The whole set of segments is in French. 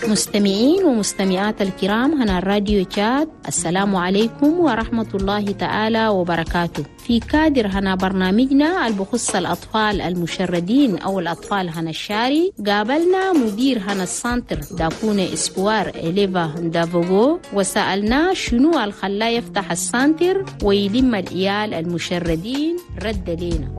مستمعين ومستمعات الكرام، هنا الراديو تشاد، السلام عليكم ورحمة الله تعالى وبركاته. في كادر هنا برنامجنا البخص الأطفال المشردين أو الأطفال هنا الشاري، قابلنا مدير هنا السانتر داكونة إسبوار إليفا دافوغو وسألنا شنو الخلا يفتح السانتر ويلم العيال المشردين. رد لينا.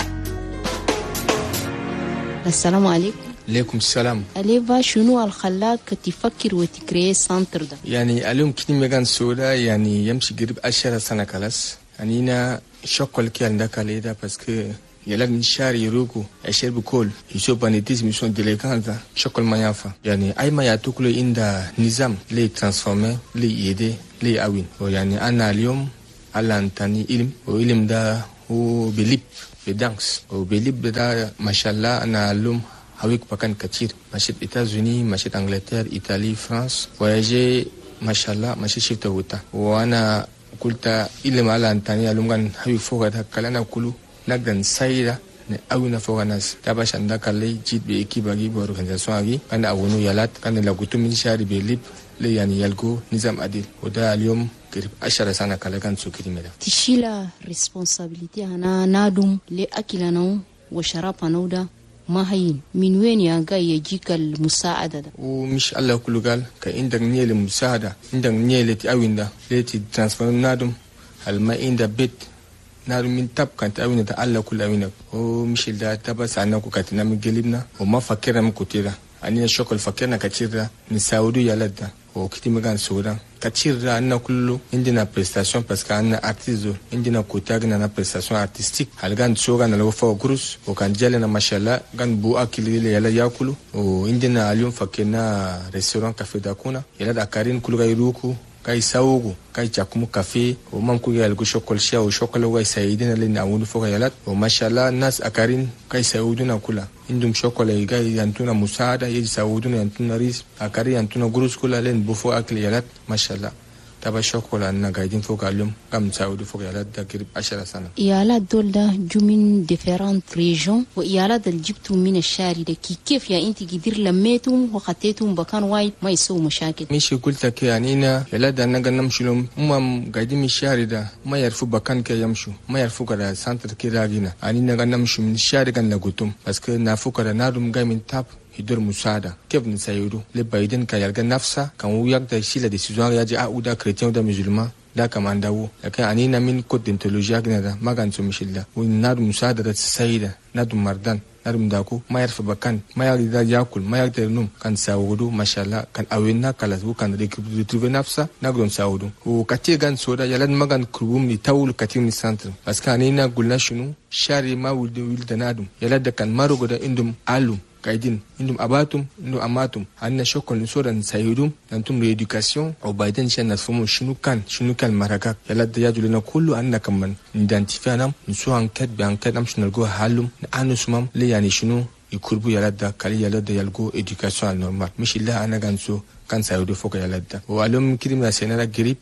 السلام عليكم. عليكم السلام. أليفا شنو الخلاك تفكر وتكري سانتر ده؟ يعني اليوم كني مكان سودا يعني يمشي قريب 10 سنة خلاص. يعني أنا شكل كي عندك عليه ده باسكو يلا نشار يروكو أشير بكل يشوف بنيتيز مشون دليكانتا شكل ما ينفع. يعني أي ما يأتوكلو إندا نظام لي ترانسفورمي لي يدي لي أوين. ويعني أنا اليوم على أنتني علم ده هو بليب بدانس وبليب ده ما شاء الله. أنا اليوم هاويك بكان كتير مشيت إيتازوني مشيت إنجلترا إيطالي فرنسا voyager ما شاء الله ماشي شفت وتا. وأنا قلت إلي ما على أنتاني ألوم هاوي فوق هذا كلنا كله نقدر نسايدا أوينا فوق الناس تابعش عندك اللي جيت بإكيب أجي بورغانيزاسيون أجي كان أونو يالات كان لقيتو من شاري بليب لي يعني يلقو نظام عديل. وده اليوم قريب 10 سنة كلا كان سكري مدا تشيلا responsabilité هنا نادم لأكلنا وشرابنا وده ما هين من وين يجي يجيك المساعدة ده؟ ومش الله كله قال كإندك نيل المساعدة عندك نيل تأوين ده ليتي ترانسفورم نادم هالما إندا بيت نادم من تاب كانت أوين ده الله كله أوينك. ومش ده تبص عنك وكاتنا من قلبنا وما فكرنا من كتيرة. أني الشغل فكرنا كتير نساودو يالد ده وكتير مكان سودا كتير أنا كله عندنا بريستاسيون باسكو أنا أرتيزو عندنا كوتاغنا أنا بريستاسيون أرتستيك هالكان سوغا نلو فوق كروس وكان جالنا ما شاء الله كان بو أكل اللي يلا يأكلوا. وعندنا اليوم فكرنا ريستوران كافيه داكونا يلا دكارين كله غيروكو كاي ساوغو كاي تشاكمو كافيه ومامكو يالكو شوكول شيا وشوكول واي سايدنا اللي نعونو فوق يالات. وما شاء الله الناس أكارين كاي ساودونا كلها عندهم شوكولا يجي ينتونا مساعدة يجي ساودونا ينتونا ريس أكاري ينتونا جروس كلها لين بوفو أكل يالات ما شاء الله. تبا شوكولا أننا قاعدين فوق اليوم كم ساودو فوق يالات ده قريب 10 سنة. يالات دول ده جو من ديفيرانت ريجون ويالات اللي جبتم من الشاري ده كيف يا انت قدر لميتم وخطيتم بكان وايد ما يسوي مشاكل؟ مش قلت لك يعني هنا يالات ده أنا نمشي لهم هم قاعدين من الشاري ده ما يعرفوا بكان كي يمشوا ما يعرفوا كذا سانتر كي راجينا أنا نمشي من الشاري كان لقيتهم بس كنا فوق كذا نادم جاي من تاب يدور مساعدة كيف نساعده لبعيدين كيلقى نفسه كان هو يقدر يشيل ديسيجن يجي أودا كريتيان ودا مسلمان ده كمان داو. لكن أنينا من كود انتولوجيا كنا ما كان سمشيل ده ونادم مساعدة تساعده نادم مردان نادم داكو ما يعرف بكان ما يقدر يأكل ما يقدر ينوم كان ساعده ما شاء الله كان أوينا كلاس وكان ريتريف نفسه نقدر نساعده. وكتير كان سودا يلاد ما كان كروم يتاول كتير من السنتر بس كان أنينا قلنا شنو شاري ما ولد نادم يلاد كان مارو كده عندهم علوم قاعدين عندهم أباتهم عندهم أماتهم عندنا شكل نصورة نساعدهم ننتم لإدوكاسيون أو بعدين شان نفهموا شنو كان مركب يلا دياجو لنا كله عندنا كمان ندانتيفيهم نسوي أنكت بأنكت نمشي نلقوها حلهم نعنو سمام ليه يعني شنو يقربوا يلا ده كلي يلا ده يلقوا إدوكاسيون النورمال مش إلا أنا كنسو كان سايدو فوق يلا ده. وعلوم كده من السنة قريب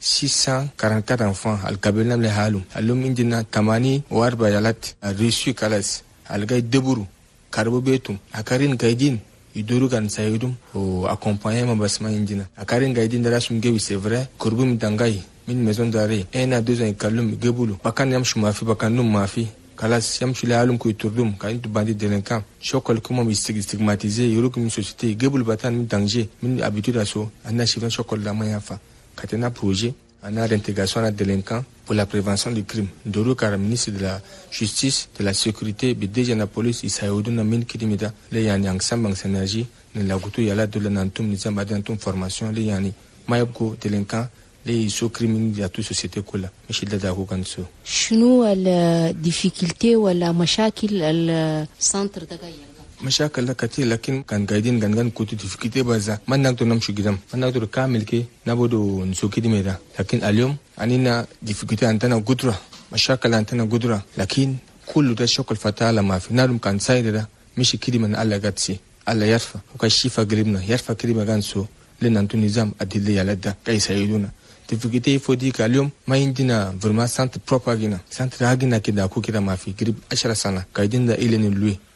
644 enfants الكابلنا لحالهم علوم عندنا 84 يلات ريسيو كلاس الجاي دبرو karbo betum akarin gaidin iduru kan sayidum o accompagnement basma indina akarin gaidin da rasum gewi c'est vrai kurbum dangai min maison d'arrêt ena 2 ans kalum gebulu bakan yam shumafi bakan num mafi kalas yam shule alum ko turdum kan tu bandi delinquant chokol kuma mi stigmatisé yuru comme société gebulu batan min danger min habitude aso anna chivan chokol la mayafa katena projet ana d'intégration à délinquants pour la prévention du crime. Ndoro Kara, ministre de la Justice, de la Sécurité, déjà la police, il s'est donné min kidimida, les yani ensemble en synergie, ne la goutou yala de la nantum, nous avons dans formation, les yani mayabko délinquants, les iso criminels de toute société kola. Michel Dadako Kanso. شنو الديفيكولتي ولا مشاكل السنتر دقايق؟ مشاكل كتير لكن كان قاعدين كان كنت تفكيتي بزا ما نقدر نمشي قدام ما نقدر كامل كي نبودو نسوكي دي ميدا. لكن اليوم عندنا ديفكيتي عندنا قدرة مشاكل عندنا قدرة لكن كل ده شكل فتاة ما في نارم كان سايد ده مش كده من الله قدسي الله يرفع وكشيفة قريبنا يرفع قريبا كانسو لنا انتو نظام أدلي على ده كي سايدونا ديفكيتي فوديك اليوم ما عندنا فرما سانت بروباغينا سانت راغينا كده أكو كده ما في قريب 10 سنة قاعدين ده إلين اللوي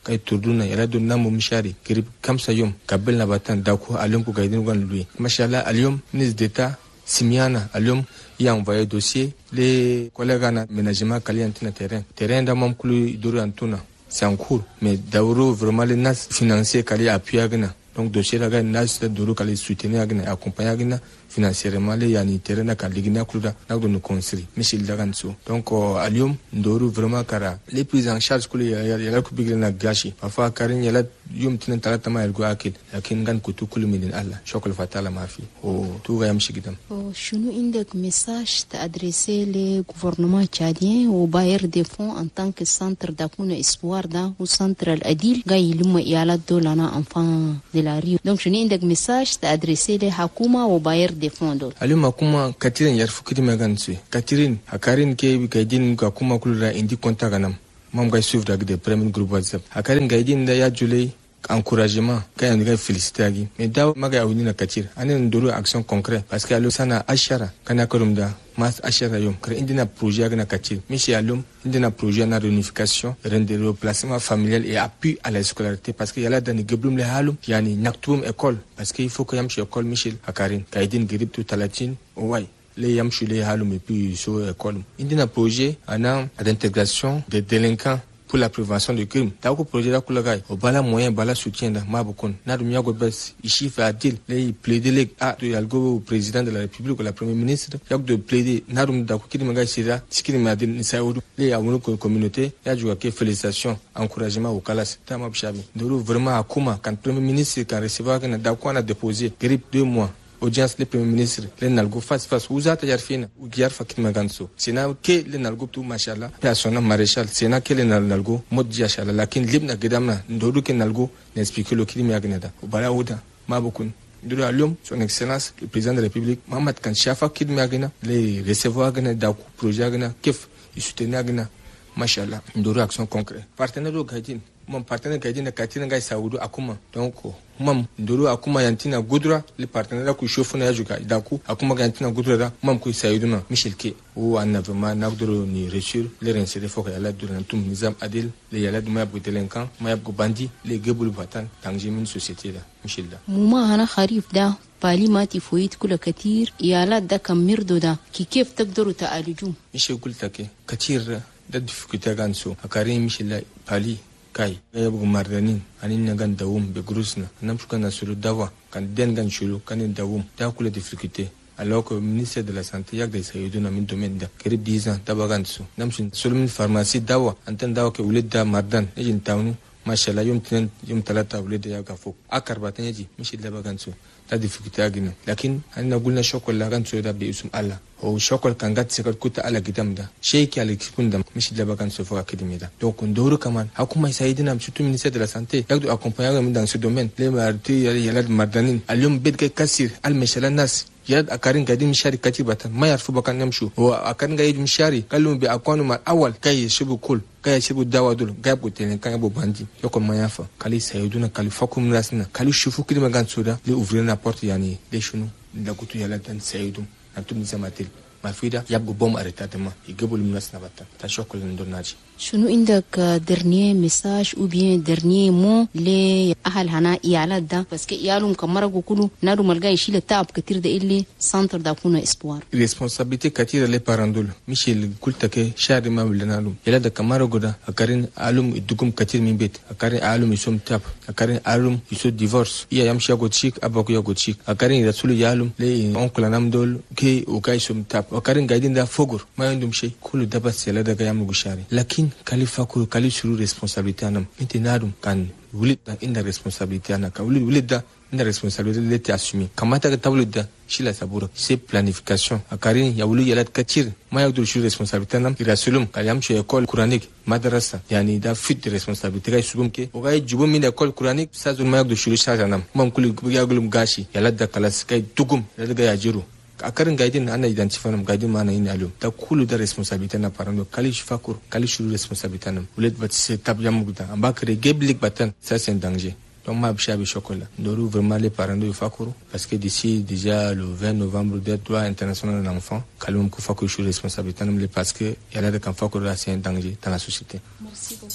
kai turduna yala don namu mishari kirib kamsa yom kabel na batan da ko alyom ko gaidin gan lui mashallah alyom nis d'etat Simiana alyom y a envoyé dossier les collègues na ménagement kaliantina terrain da mam kulu duru antuna c'est en cours mais dauro vraiment les nas financiers kali appui agna donc dossier la ga nas duru kali soutenir agna accompagner agna financièrement les yani terrain na kaligina kluda na do no conseil Michel Daganso donc alyom ndoru vraiment kara les prises en charge kulu ya ku bigre na gashi parfois karin yala yom tinan talata ma yalgo akil lakin gan kutu kulu min Allah shukr fatala ma fi tout va yamshi gidam شنو عندك message t'adresser le gouvernement tchadien au bailleur de fonds en tant que centre d'Akuna Espoir da ou centre Al-Adil gayi luma yala dolana enfant de la rue donc شنو عندك message t'adresser le hakuma au bailleur de fonds do alima kuma katirin yarfu kidi magansu katirin hakarin ke gaidin ga kuma kulura indi konta ganam mam ga suivre dag de premier groupe WhatsApp hakarin gaidin da ya julai encouragement quand on féliciter agi mais da maga awini na katir anen ndoro action concret parce que alo sana ashara kana korumda mas ashara yom kre indina projet na katir michi alum indina projet na réunification rendre replacement familial et appui à la scolarité parce que yala dani geblum le halum yani naktum école parce que il faut que yamchi école michel akarin kaidin grip tout talatin ouais les yamchi le halum et puis so école indina projet ana d'intégration des délinquants pour la prévention du crime. Tako projet la kulagai au bala moyen bala soutien da mabukon na dum yago bes ici fa adil les plaider les a de algo président de la République ou la premier ministre yak de plaider na dum da ko kidi magai sira tikini madil ni saoudou les awunu communauté ya juga ke félicitations encouragement au kalas tama bshabi ndoro vraiment akuma quand premier ministre quand recevoir kana da ko na déposer grip 2 mois audience le premier ministre le nalgo face uzata yarfina u gyar fakit maganso sina ke le nalgo tu mashallah persona maréchal sina ke le nalgo modja shala lakin libna gedamna ndodu ke nalgo n'expliquer le crime yagnada u bala uda mabukun nduru alum son excellence le président de la République Mohamed Kan Shafa kid magna le recevoir gna da projet gna kif soutenir gna mashallah nduru action concret partenaire au gadin mon partenaire gadin katina ngai saoudou akuma donc mam nduru akuma yantina gudra le partenaire ku shofu na yajuka daku akuma yantina gudra da mam ku saouduna michel ke ou anavema nagdoro ni réussir le renseigner faut yala durant tout nizam adil le yala duma bu délinquant ma bu bandi le gebul batan tangji min société da michel da muma hana kharif da باليمات يفويت كل كثير يالا دا كميردو دا كيف تقدروا تعالجوه مش قلت لك كثير da difficulté ganso akari michel pali kai ya bugu mardanin anin na gan dawum be grusna nam shuka na sulu dawa kan den gan shulu kan dawum da kula difficulté alors que ministère de la santé yak da sayidu na min domaine da kirib 10 ans da baganso nam shin sulu pharmacie dawa antan dawa ke ulid da mardan ejin tawnu mashallah yum talata ulid ya gafo akarbatan yaji michel da baganso ta difficulté agina lakin anna gulna shokol la ganso da be usum Allah o shokol kan gat sekal kuta ala gidam da sheiki ala kikunda mishi da bagan so fa academy da donc ndoro kaman hakuma sayidina surtout ministère de la santé yak do accompagner dans ce domaine les marti yalad mardanin alum bed ke kasir al meshala nas yalad akarin gadim mishari katibatan ma yarfu bakan yamshu o akarin gadim mishari kalum bi akwanu mal awal kay shibu kul kay shibu dawadul gab ko tenen kan bo bandi yoko mayafa kali sayiduna kali fakum rasna kali shufu kidi magan soda le ouvrir la porte yani les chenu da kutu yalad tan sayidum antum nisamatil mafida yabgo bom arrêtement igabul minasna batta ta shokol ndonaji شنو عندك dernier message ou bien dernier mot les أهل هنا إيالات ده بس كإيالهم كمرة كله نادو ملقاي يشيل التعب كتير ده اللي سنتر ده كونه إسبوار responsabilité كتير اللي باراندول مش اللي قلت كه شهر ما بلنالهم يلا ده كمرة كده أكارين علوم يدكم كتير من بيت أكارين علوم يسوم تاب أكارين علوم يسوم ديفورس يا يمشي أقول شيك أبوك يقول شيك أكارين رسول يعلم لي أنكل نام دول كي وكاي يسوم تاب أكارين قاعدين ده فوقر ما عندهم شيء كله ده بس يلا ده كيام مقشاري لكن kalifa ko kali suru responsabilité anam intinadum kan wulit da inda responsabilité anaka wulit da inda responsabilité leti assumé kamata ka tablu da shila sabura c'est planification akarin ya wuli yalat kacir ma yagdur suru responsabilité anam irasulum kayam che école coranique madrasa yani da fit de responsabilité kay subum ke o gay jubum min école coranique sa zone ma yagdur suru charge anam mam kuli yagulum gashi yalat da kalas kay tugum da ya jiru akarin gaidin ana identifier gaidin ma ana yin alum ta kulu da responsabilité na parano kali fakur kali shuru responsabilité nam ulet bat se tab yamugda ambakre geblik batan ça c'est un danger donc ma bchabi chocolat ndoru vraiment les parents de fakuru parce que d'ici déjà le 20 novembre de droit international de l'enfant kalum ko fakur shuru responsabilité nam parce que yala de kan fakur c'est un danger dans la société. Merci beaucoup.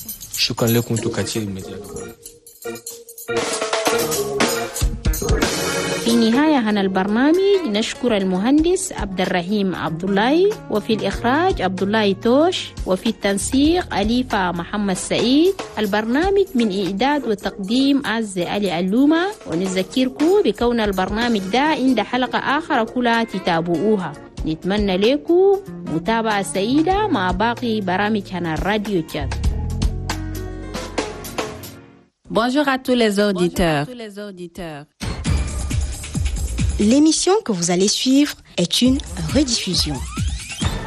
شكرا لكم كثير مزيد. في نهاية هنا البرنامج نشكر المهندس عبد الرحيم عبد الله، وفي الإخراج عبد الله توش، وفي التنسيق أليفة محمد سعيد. البرنامج من إعداد وتقديم عز علي علومة، ونذكركم بكون البرنامج ده عند حلقة آخر كلها تتابعوها. نتمنى لكم متابعة سعيدة مع باقي برامج هنا الراديو تشاد. Bonjour à tous les auditeurs. L'émission que vous allez suivre est une rediffusion.